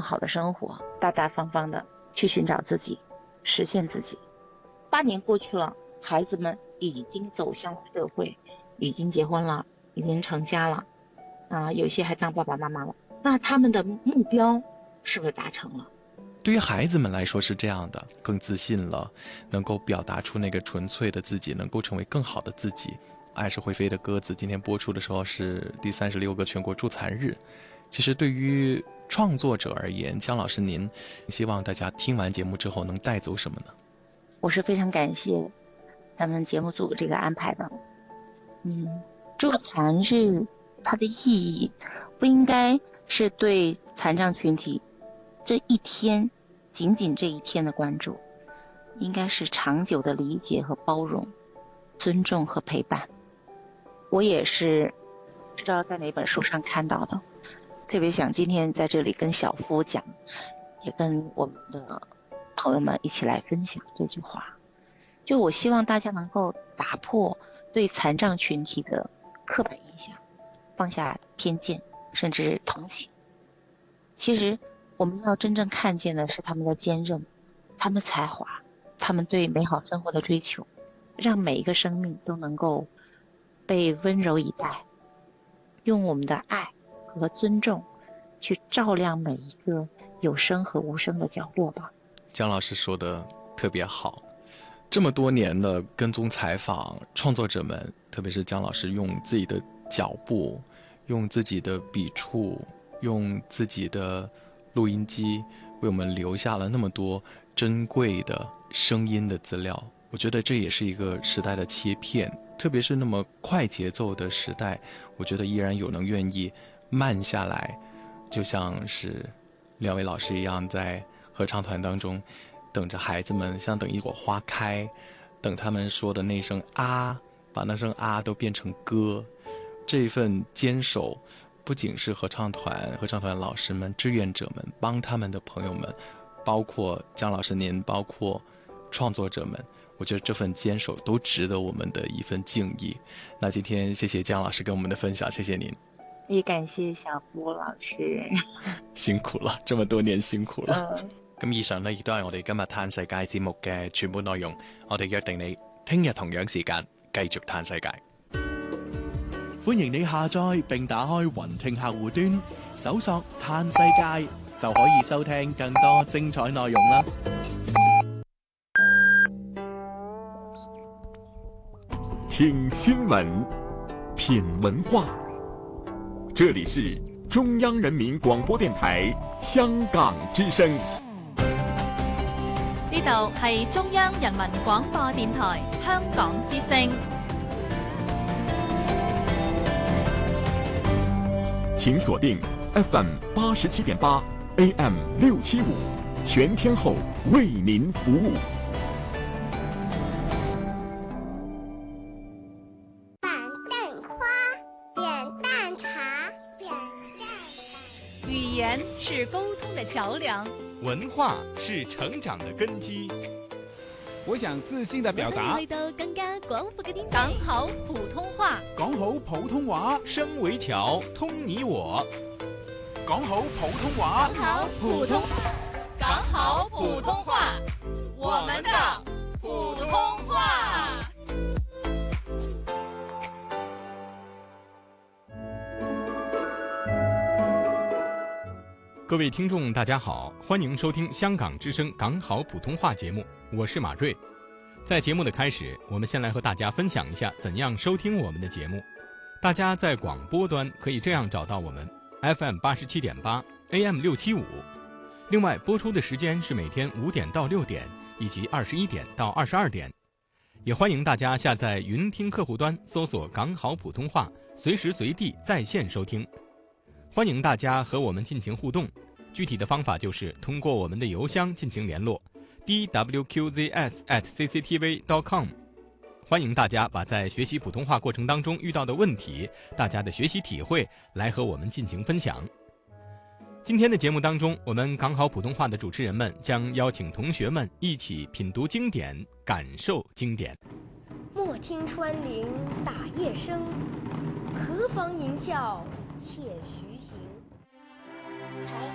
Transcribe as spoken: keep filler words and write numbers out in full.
好的生活，大大方方的去寻找自己，实现自己。八年过去了，孩子们已经走向社会，已经结婚了，已经成家了，啊、有些还当爸爸妈妈了。那他们的目标是不是达成了？ 对于孩子们来说是这样的，更自信了，能够表达出那个纯粹的自己，能够成为更好的自己。爱是会飞的鸽子今天播出的时候是第三十六个全国助残日。其实对于创作者而言，姜老师您希望大家听完节目之后能带走什么呢？ 我是非常感谢咱们节目组这个安排的。嗯，助残日它的意义不应该是对残障群体这一天仅仅这一天的关注，应该是长久的理解和包容，尊重和陪伴。我也是不知道在哪本书上看到的，特别想今天在这里跟小夫讲，也跟我们的朋友们一起来分享这句话。就我希望大家能够打破对残障群体的刻板印象，放下偏见，甚至同情。其实我们要真正看见的是他们的坚韧，他们的才华，他们对美好生活的追求，让每一个生命都能够被温柔以待，用我们的爱和尊重去照亮每一个有声和无声的角落吧。 姜老师说的特别好，这么多年的跟踪采访，创作者们，特别是姜老师用自己的脚步，用自己的笔触，用自己的录音机为我们留下了那么多珍贵的声音的资料。我觉得这也是一个时代的切片，特别是那么快节奏的时代，我觉得依然有能愿意慢下来，就像是两位老师一样，在合唱团当中等着孩子们，像等一朵花开，等他们说的那声啊，把那声啊都变成歌。这份坚守不仅是合唱团合唱团老师们、志愿者们、帮他们的朋友们，包括姜老师您，包括创作者们，我觉得这份坚守都值得我们的一份敬意。那今天謝謝姜老師跟我們的分享，謝謝您。 也感謝小夫老師辛苦啦，這麼多年辛苦啦。咁、 嗯、 以上呢亦都係我哋今日嘆世界節目嘅全部內容，我哋約定你聽日同樣時間繼續嘆世界。 歡迎你下載並打開雲聽客戶端，搜索嘆世界就可以收聽更多精彩內容啦。 聽新聞，品文化，這裡是中央人民廣播電台香港之聲。 呢度係中央人民廣播電台香港之聲。 請鎖定 F M 八十七點八 A M 六七五，全天候為您服務。 板凳花，扁担茶，扁担。 語言是溝通的橋樑， 文化是成長的根基。 我想自信地表達， 去到更加廣闊嘅天地。講好普通話， 講好普通話， 聲為橋，通你我。 講好普通話， 講好普通，講好普通話，我們的普通話。 各位聽眾大家好，歡迎收聽香港之聲港好普通話節目，我是馬瑞。在節目的開始，我們先來和大家分享一下怎樣收聽我們的節目。大家在廣播端可以這樣找到我們 F M 八十七點八 A M 六七五，另外播出的時間是每天五點到六點以及二十一點到二十二點。也歡迎大家下載雲聽客戶端搜索港好普通話，隨時隨地在線收聽。歡迎大家和我們進行互動，具體的方法就是通過我們的郵箱進行聯絡 d w q z s at c c t v dot com。 歡迎大家把在學習普通話過程當中遇到的問題，大家的學習體會來和我們進行分享。今天的節目當中，我們港好普通話的主持人們將邀請同學們一起品讀經典，感受經典。 莫聽穿林打葉聲，何妨吟嘯且徐行。